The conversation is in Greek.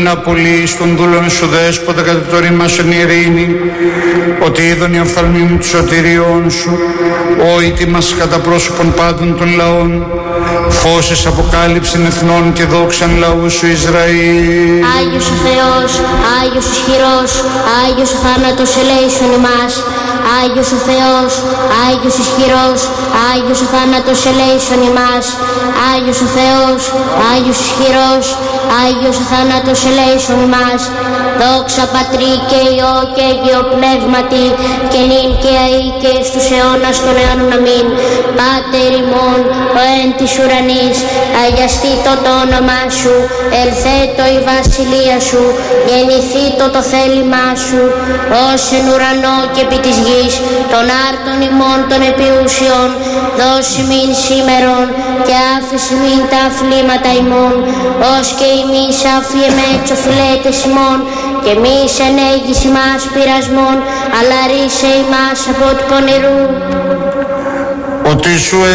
απολύεις των δούλων σου δέσποτα κατά το ρήμα σου εν ειρήνη, ότι είδον η οφθαλμή του σωτηριών σου, όητη μας κατά πρόσωπον πάντων των λαών, φώσες αποκάλυψην εθνών και δόξαν λαού σου Ισραήλ. Άγιος ο Θεός, Άγιος ισχυρός, Άγιος ο θάνατος ελέησον ημάς. Άγιος ο Θεός, Άγιος ισχυρός, Άγιος ο θάνατος ελέησον ημάς. Άγιος ο Θεός, Άγιος ισχυρός, Άγιος ο θάνατος ελέησον ημάς. Δόξα Πατρί και Υιό και Αγίο Πνεύματι, και νυν και αεί και εις τους αιώνας των αιώνων αμήν. Πάτερ ημών, ο εν της ουρανής, αγιαστήτω το όνομά σου, ελθέτω η βασιλεία σου, γεννηθήτω το θέλημά σου, ως εν ουρανό και επί της γης, των άρτων ημών των επιούσιων, δώσει μην σήμερον και άφηση μην τα αφλήματα ημών, ως και ημείς αφιεμέ τσοφιλέτες ημών, και μης ενέγγις ημάς πειρασμών, αλλά ρίσε ημάς από του πονηρού. Ότι σου